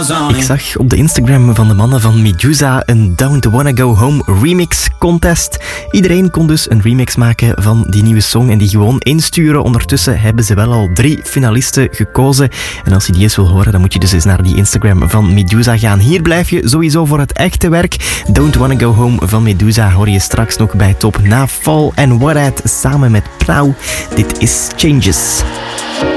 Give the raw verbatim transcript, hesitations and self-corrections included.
Ik zag op de Instagram van de mannen van Medusa een Don't Wanna Go Home remix contest. Iedereen kon dus een remix maken van die nieuwe song en die gewoon insturen. Ondertussen hebben ze wel al drie finalisten gekozen. En als je die eens wil horen, dan moet je dus eens naar die Instagram van Medusa gaan. Hier blijf je sowieso voor het echte werk. Don't Wanna Go Home van Medusa hoor je straks nog bij Top na Fall en What At samen met Prouw. Dit is Changes.